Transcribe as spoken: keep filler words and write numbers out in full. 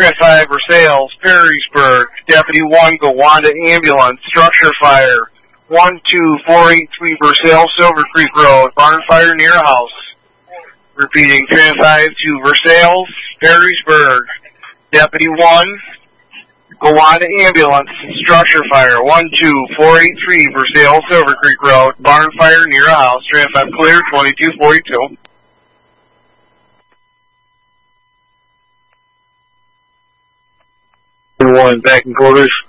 Trent five, Versailles, Perrysburg. Deputy one, Gowanda Ambulance, structure fire. one two four eight three, Versailles, Silver Creek Road, barn fire near a house. Repeating, Trent five to Versailles, Perrysburg. Deputy one, Gowanda Ambulance, structure fire. one two four eight three, Versailles, Silver Creek Road, barn fire near a house. Trent five clear, twenty-two forty-two. One back in quarters.